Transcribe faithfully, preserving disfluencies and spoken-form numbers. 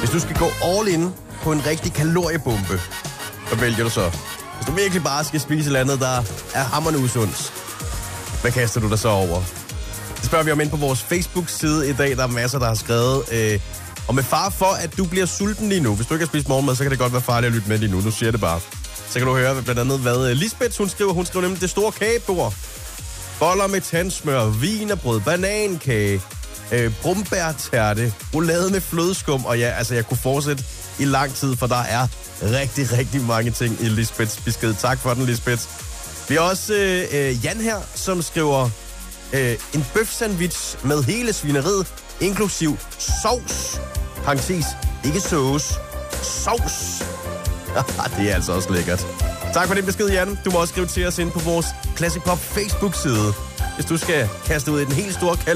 Hvis du skal gå all in på en rigtig kaloriebombe, hvad vælger du så? Hvis du virkelig bare skal spise et eller andet, der er hammerende usundt, hvad kaster du dig så over? Det spørger vi om ind på vores Facebook-side i dag. Der er masser, der har skrevet. Øh, og med far for, at du bliver sulten lige nu. Hvis du ikke har spist morgenmad, så kan det godt være farligt at lytte med lige nu. Nu siger jeg det bare. Så kan du høre blandt andet, hvad Lisbeth hun skriver. Hun skriver nemlig det store kagebord. Boller med tandsmør, wienerbrød, banankage, øh, brumbærtærte, roulade med flødeskum. Og ja, altså jeg kunne fortsætte i lang tid, for der er rigtig, rigtig mange ting i Lisbeths besked. Tak for den, Lisbeth. Vi har også øh, Jan her, som skriver øh, en bøfsandwich med hele svineriet, inklusiv sovs. Parentes, ikke sauce. Sovs. Det er altså også lækkert. Tak for den besked, Jan. Du må også skrive til os ind på vores Classic Pop Facebook-side, hvis du skal kaste ud i den helt store kalender.